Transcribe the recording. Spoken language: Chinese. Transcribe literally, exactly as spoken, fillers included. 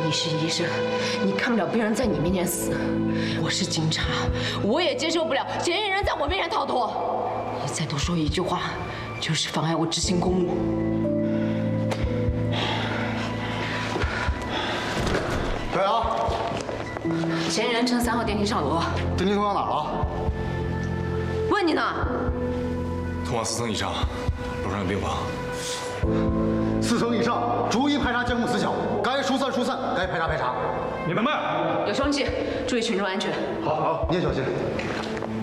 你是医生，你看不了病人在你面前死。我是警察，我也接受不了嫌疑人在我面前逃脱。你再多说一句话，就是妨碍我执行公务。 对啊。 嫌疑人乘三号电梯上楼。 电梯通到哪儿了？ 问你呢。 通往四层以上，楼上有病房。 四层以上，逐一排查监控死角，该疏散疏散，该排查排查。 你们慢， 有凶器，注意群众安全。 好，好，你也小心。